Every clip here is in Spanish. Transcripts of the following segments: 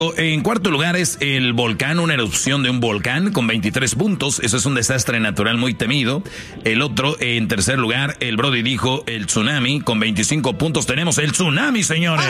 En cuarto lugar es el volcán, una erupción de un volcán con 23 puntos. Eso es un desastre natural muy temido. El otro, en tercer lugar, el Brody dijo el tsunami con 25 puntos. Tenemos el tsunami, señores.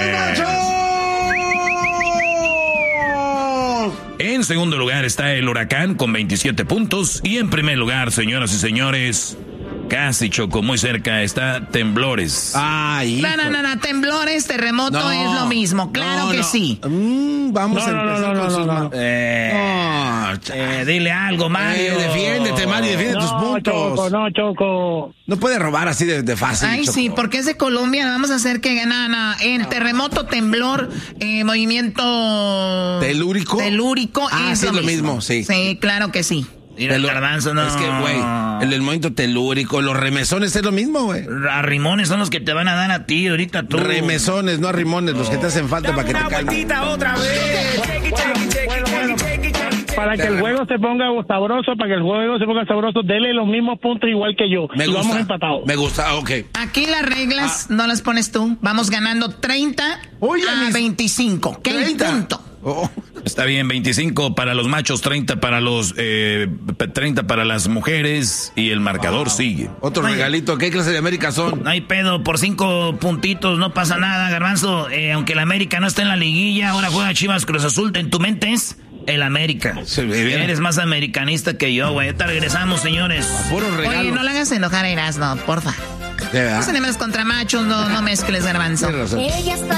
En segundo lugar está el huracán con 27 puntos. Y en primer lugar, señoras y señores, casi Choco, muy cerca, está temblores. Ay, no, temblores, terremoto es lo mismo, claro que sí. Vamos a empezar con sus... Dile algo, Mario. Defiéndete, Mario, defiende tus puntos. Choco. No puede robar así de fácil, Ay, Choco. sí, porque es de Colombia, vamos a hacer que gana el terremoto, temblor, movimiento... ¿Telúrico? Es lo mismo, sí. Sí, claro que sí. Mira, el garbanzo, no. Es que, güey, el movimiento telúrico, los remesones es lo mismo, güey. Arrimones son los que te van a dar a ti ahorita tú. Remesones, no arrimones, los que te hacen falta para que te calmen. Otra vez. Para que el juego se ponga sabroso, dele los mismos puntos igual que yo. Me gusta. Vamos empatados. Me gusta, ok. Aquí las reglas no las pones tú. Vamos ganando 30 a 25. ¿Qué 30. punto? Oh. Está bien, 25 para los machos, 30 para los 30 para las mujeres y el marcador sigue. Otro regalito, ¿qué clase de América son? No hay pedo, por 5 puntitos no pasa nada, Garbanzo. Aunque el América no está en la liguilla, ahora juega Chivas Cruz Azul. En tu mente es el América. Eres más americanista que yo, güey. Ahorita regresamos, señores. Puro regalo. Oye, no le hagas enojar a Erasmo, porfa. ¿De verdad? No tenemos contra machos, no mezcles, Garbanzo. Tienes razón.